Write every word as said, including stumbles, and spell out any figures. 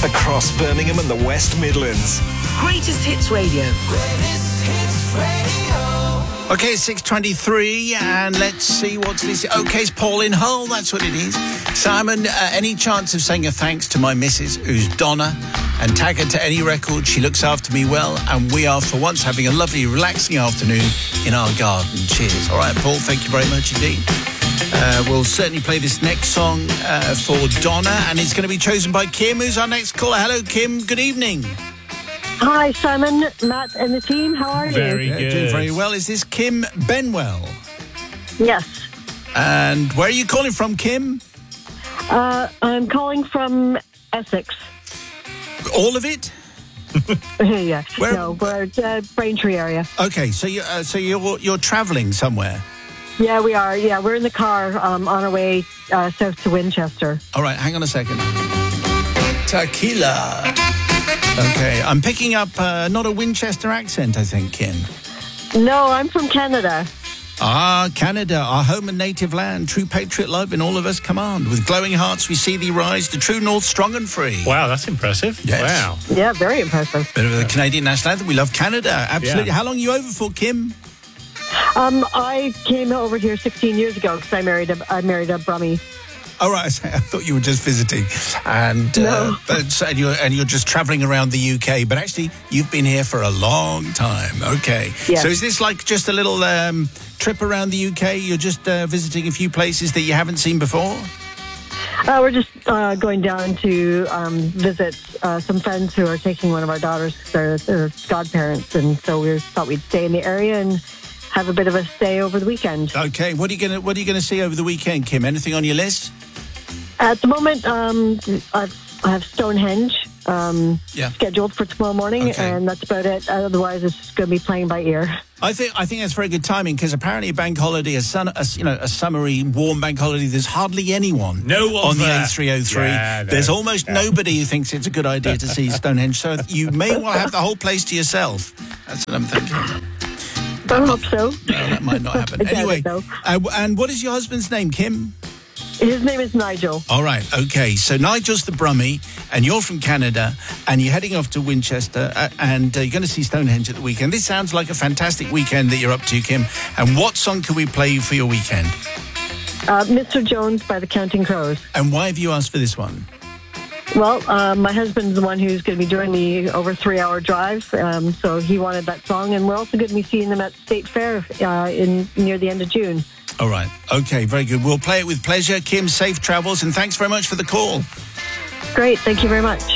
across Birmingham and the West Midlands. Greatest Hits Radio. Greatest Hits Radio. Okay, it's six twenty-three, and let's see what's this. Okay, it's Paul in Hull, that's what it is. Simon, uh, any chance of saying a thanks to my missus, who's Donna, and tag her to any record? She looks after me well, and we are, for once, having a lovely, relaxing afternoon in our garden. Cheers. All right, Paul, thank you very much indeed. Uh, we'll certainly play this next song uh, for Donna, and it's going to be chosen by Kim, who's our next caller. Hello, Kim. Good evening. Hi, Simon, Matt, and the team. How are Very you? good. Yeah, doing very well. Is this Kim Benwell? Yes. And where are you calling from, Kim? Uh, I'm calling from Essex. All of it? yeah. Where- No, we're uh, Braintree area. Okay, so you uh, so you're you're travelling somewhere. Yeah, we are. Yeah, we're in the car um, on our way uh, south to Winchester. All right, hang on a second. Tequila. Okay, I'm picking up uh, not a Winchester accent, I think, Kim. No, I'm from Canada. Ah, Canada, our home and native land, true patriot love in all of us command. With glowing hearts we see thee rise, the true north strong and free. Wow, that's impressive. Yes. Wow. Yeah, very impressive. Bit of the Canadian national anthem. We love Canada, absolutely. Yeah. How long are you over for, Kim? Um, I came over here sixteen years ago because I married a I married a Brummie. All right, I thought you were just visiting, and uh, No. but, and you're and you're just travelling around the U K. But actually, you've been here for a long time. Okay, Yes. so is this like just a little um, trip around the U K? You're just uh, visiting a few places that you haven't seen before? Uh, we're just uh, going down to um, visit uh, some friends who are taking one of our daughters. They're, they're godparents, and so we thought we'd stay in the area and have a bit of a stay over the weekend. Okay, what are you gonna what are you gonna see over the weekend, Kim? Anything on your list? At the moment, um, I've, I have Stonehenge um, Yeah. scheduled for tomorrow morning, Okay. and that's about it. Otherwise, it's going to be playing by ear. I think I think that's very good timing because apparently a bank holiday, a, sun, a you know a summery warm bank holiday. There's hardly anyone No one on the there. A three oh three. Yeah, no, There's almost yeah. nobody who thinks it's a good idea to see Stonehenge. So you may well have the whole place to yourself. That's what I'm thinking. I hope so. No, that might not happen. I doubt Anyway, it, though. uh, and what is your husband's name, Kim? His name is Nigel. All right, okay. So Nigel's the Brummie, and you're from Canada, and you're heading off to Winchester, uh, and uh, you're going to see Stonehenge at the weekend. This sounds like a fantastic weekend that you're up to, Kim. And what song can we play for your weekend? Uh, Mister Jones by the Counting Crows. And why have you asked for this one? Well, uh, my husband's the one who's going to be doing the over three-hour drive, um, so he wanted that song. And we're also going to be seeing them at State Fair uh, in near the end of June. All right, okay, very good. We'll play it with pleasure. Kim, safe travels, and thanks very much for the call. Great. Thank you very much.